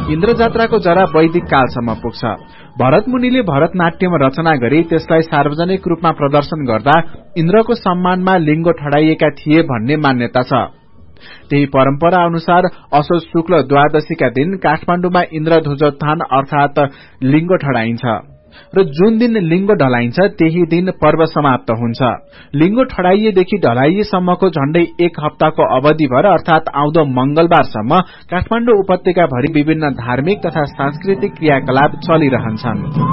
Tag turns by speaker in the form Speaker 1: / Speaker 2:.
Speaker 1: इन्द्र जात्राको जरा वैदिक कालसम्म पुग्छ। भरत मुनिले भरतनाट्यम रचना गरी त्यसलाई सार्वजनिक रूपमा प्रदर्शन गर्दा इन्द्रको सम्मानमा लिङ्गो ठडाइएका थिए भन्ने मान्यता छ। त्यही परम्परा अनुसार असोज शुक्ल द्वादशीका दिन काठमाडौँमा इन्द्र ध्वजोत्थान अर्थात लिङ्गो ठडाइन्छ र जुन दिन लिङ्गो ढलाइन्छ त्यही दिन पर्व समाप्त हुन्छ। लिङ्गो ठडाइएदेखि ढलाइएसम्मको झण्डै एक हप्ताको अवधिभर अर्थात आउँदो मंगलबारसम्म काठमाडौँ उपत्यकाभरि विभिन्न धार्मिक तथा सांस्कृतिक क्रियाकलाप चलिरहन्छन्।